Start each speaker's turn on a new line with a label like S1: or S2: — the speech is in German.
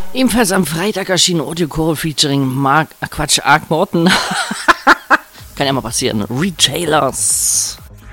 S1: Ebenfalls am Freitag erschien Audio Call featuring Ark Morton. Kann ja mal passieren. Retailers.